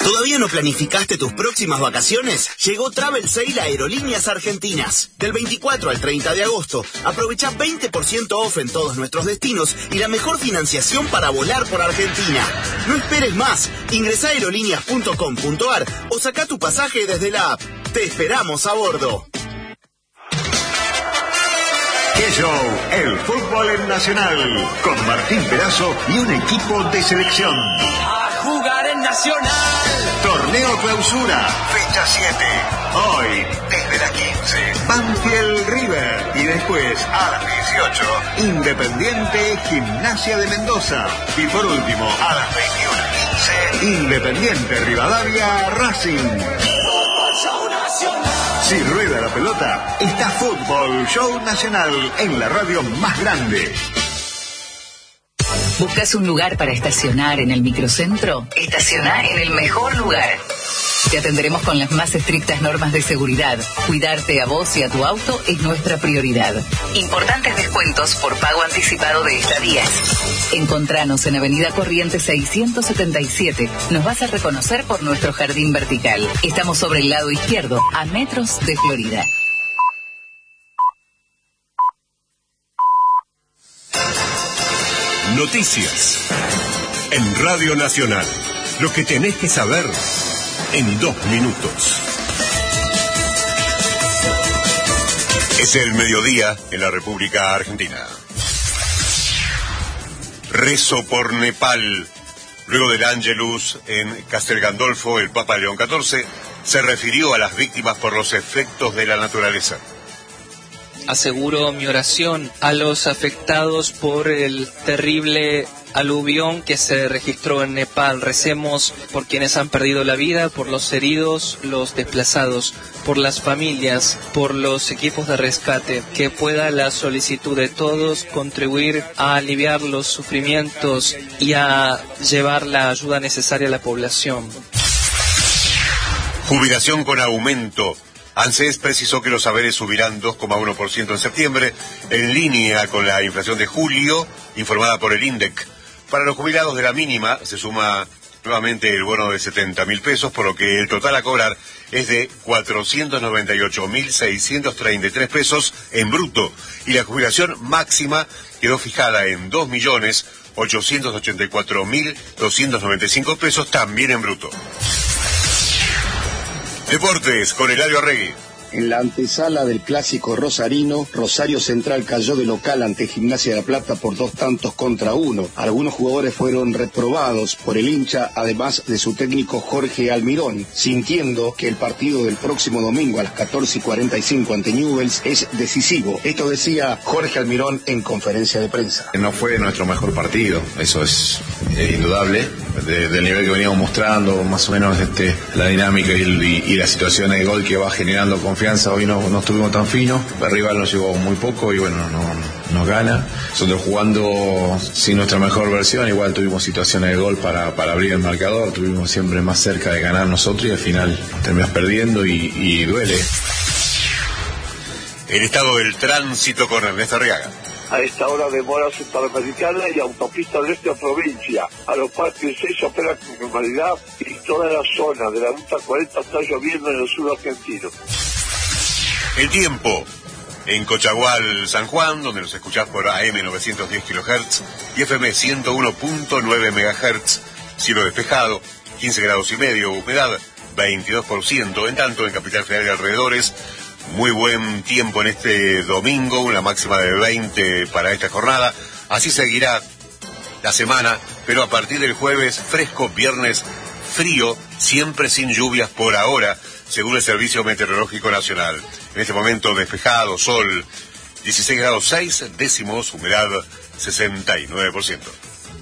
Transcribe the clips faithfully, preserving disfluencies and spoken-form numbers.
¿Todavía no planificaste tus próximas vacaciones? Llegó Travel Sale a Aerolíneas Argentinas. Del veinticuatro al treinta de agosto, aprovecha veinte por ciento off en todos nuestros destinos y la mejor financiación para volar por Argentina. No esperes más. Ingresá a aerolíneas punto com punto ar o saca tu pasaje desde la app. Te esperamos a bordo. ¡Qué show! El fútbol en Nacional, con Martín Perazo y un equipo de selección. ¡A jugar en Nacional! Torneo Clausura, fecha siete. Hoy, desde las quince, Banfield River. Y después, a las dieciocho, Independiente Gimnasia de Mendoza. Y por último, a las veintiuno quince, Independiente Rivadavia Racing. Si rueda la pelota, está Fútbol Show Nacional en la radio más grande. ¿Buscas un lugar para estacionar en el microcentro? Estaciona en el mejor lugar. Te atenderemos con las más estrictas normas de seguridad. Cuidarte a vos y a tu auto es nuestra prioridad. Importantes descuentos por pago anticipado de estadías. Encontranos en Avenida Corrientes seiscientos setenta y siete. Nos vas a reconocer por nuestro jardín vertical. Estamos sobre el lado izquierdo, a metros de Florida. Noticias en Radio Nacional. Lo que tenés que saber en dos minutos. Es el mediodía en la República Argentina. Rezo por Nepal. Luego del Ángelus en Castel Gandolfo, el Papa León catorce se refirió a las víctimas por los efectos de la naturaleza. Aseguro mi oración a los afectados por el terrible aluvión que se registró en Nepal. Recemos por quienes han perdido la vida, por los heridos, los desplazados, por las familias, por los equipos de rescate. Que pueda la solicitud de todos contribuir a aliviar los sufrimientos y a llevar la ayuda necesaria a la población. Jubilación con aumento. ANSES precisó que los haberes subirán dos coma uno por ciento en septiembre, en línea con la inflación de julio, informada por el INDEC. Para los jubilados de la mínima se suma nuevamente el bono de setenta mil pesos, por lo que el total a cobrar es de cuatrocientos noventa y ocho mil seiscientos treinta y tres pesos en bruto, y la jubilación máxima quedó fijada en dos millones ochocientos ochenta y cuatro mil doscientos noventa y cinco pesos, también en bruto. Deportes con Eladio Arregui. En la antesala del clásico rosarino, Rosario Central cayó de local ante Gimnasia de La Plata por dos tantos contra uno. Algunos jugadores fueron reprobados por el hincha, además de su técnico Jorge Almirón, sintiendo que el partido del próximo domingo a las catorce y cuarenta y cinco ante Newell's es decisivo. Esto decía Jorge Almirón en conferencia de prensa. No fue nuestro mejor partido, eso es eh, indudable, de, del nivel que veníamos mostrando, más o menos este, la dinámica y, y, y la situación de gol que va generando confianza. Hoy no, no estuvimos tan finos, el rival nos llegó muy poco y bueno, no, nos gana. Nosotros jugando sin nuestra mejor versión, igual tuvimos situaciones de gol para, para abrir el marcador, tuvimos siempre más cerca de ganar nosotros y al final terminamos perdiendo y, y duele. El estado del tránsito con Ernesto Arriaga. A esta hora demoras en Panamericana y Autopista del Este a provincia. A los parques seis opera con normalidad y toda la zona de la ruta cuarenta está lloviendo en el sur argentino. El tiempo en Cochagual, San Juan, donde nos escuchás por A M novecientos diez kilohertz y F M ciento uno punto nueve megahertz. Cielo despejado, quince grados y medio, humedad veintidós por ciento. En tanto, en Capital Federal y alrededores, muy buen tiempo en este domingo, una máxima de veinte para esta jornada. Así seguirá la semana, pero a partir del jueves, fresco, viernes, frío, siempre sin lluvias por ahora, según el Servicio Meteorológico Nacional. En este momento despejado, sol, dieciséis grados seis décimos, humedad sesenta y nueve por ciento.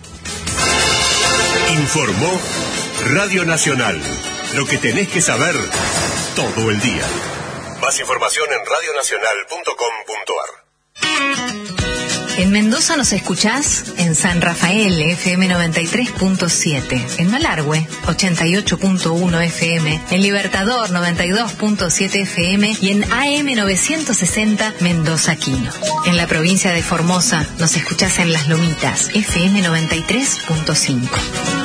Informó Radio Nacional. Lo que tenés que saber todo el día. Más información en radio nacional punto com punto ar. En Mendoza nos escuchás en San Rafael, F M noventa y tres punto siete, en Malargüe, ochenta y ocho punto uno F M, en Libertador, noventa y dos punto siete F M y en A M novecientos sesenta Mendoza Quino. En la provincia de Formosa nos escuchás en Las Lomitas, F M noventa y tres punto cinco.